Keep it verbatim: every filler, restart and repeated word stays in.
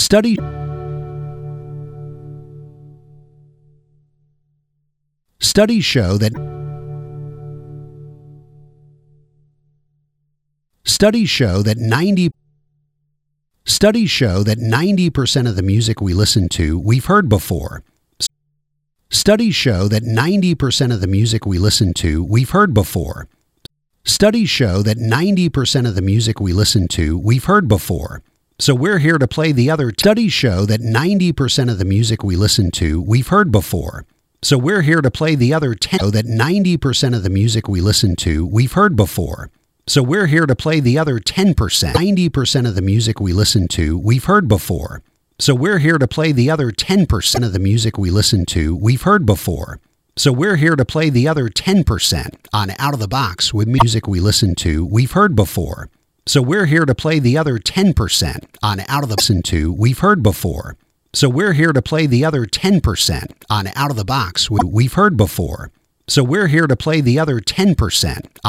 Study Studies show that Studies show that ninety Studies show that ninety percent of the music we listen to we've heard before. Studies show that ninety percent of the music we listen to we've heard before. Studies show that ninety percent of the music we listen to we've heard before. So we're here to play the other. Studies show that ninety percent of the music we listen to we've heard before. So we're here to play the other ten. That ninety percent of the music we listen to we've heard before. So we're here to play the other ten percent. ninety percent of the music we listen to we've heard before. So we're here to play the other ten percent of the music we listen to we've heard before. So we're here to play the other ten percent on Out of the Box with music we listen to we've heard before. So we're here to play the other ten percent on Out of the Listen to we've heard before. So we're here to play the other ten percent on Out of the Box with we've heard before. So we're here to play the other ten percent